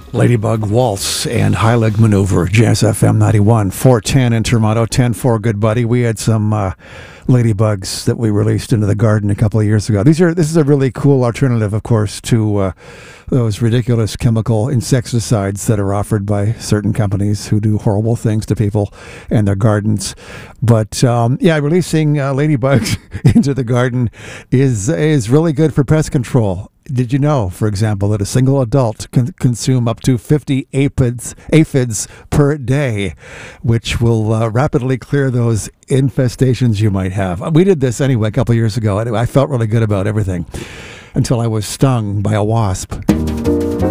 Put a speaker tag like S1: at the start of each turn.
S1: Ladybug Waltz and High Leg Maneuver, Jazz FM 91, 410 in Toronto, 10-4, good buddy. We had some ladybugs that we released into the garden a couple of years ago. This is a really cool alternative, of course, to those ridiculous chemical insecticides that are offered by certain companies who do horrible things to people and their gardens. But releasing ladybugs into the garden is really good for pest control. Did you know, for example, that a single adult can consume up to 50 aphids per day, which will rapidly clear those infestations you might have? We did this anyway a couple of years ago, and I felt really good about everything until I was stung by a wasp.